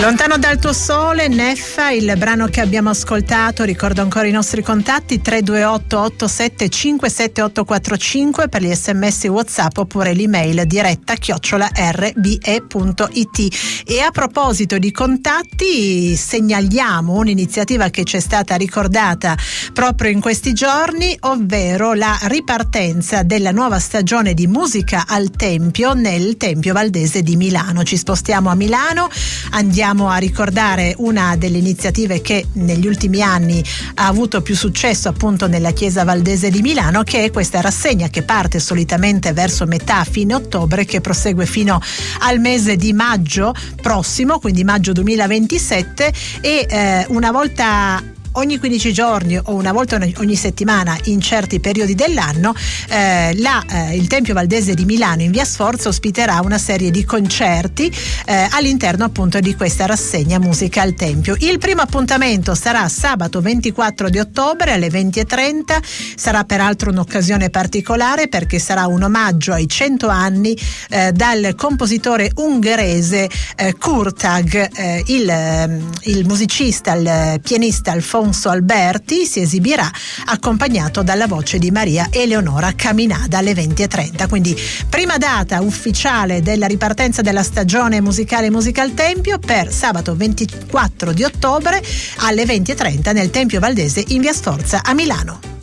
Lontano dal tuo sole, Neffa, il brano che abbiamo ascoltato. Ricordo ancora i nostri contatti: 328 87 57845 per gli sms WhatsApp, oppure l'email diretta@rbe.it. E a proposito di contatti, segnaliamo un'iniziativa che ci è stata ricordata proprio in questi giorni, ovvero la ripartenza della nuova stagione di Musica al Tempio nel Tempio Valdese di Milano. Ci spostiamo a Milano, andiamo a ricordare una delle iniziative che negli ultimi anni ha avuto più successo appunto nella Chiesa Valdese di Milano, che è questa rassegna che parte solitamente verso metà fine ottobre, che prosegue fino al mese di maggio prossimo, quindi maggio 2027, e una volta ogni 15 giorni o una volta ogni settimana in certi periodi dell'anno il Tempio Valdese di Milano in via Sforza ospiterà una serie di concerti all'interno appunto di questa rassegna Musica al Tempio. Il primo appuntamento sarà sabato 24 di ottobre alle 20:30. Sarà peraltro un'occasione particolare, perché sarà un omaggio ai 100 anni dal compositore ungherese Kurtag. Il musicista, il pianista Alfonso Alberti si esibirà accompagnato dalla voce di Maria Eleonora Caminada alle 20:30. Quindi prima data ufficiale della ripartenza della stagione musicale Musica al Tempio per sabato 24 di ottobre alle 20:30 nel Tempio Valdese in via Sforza a Milano.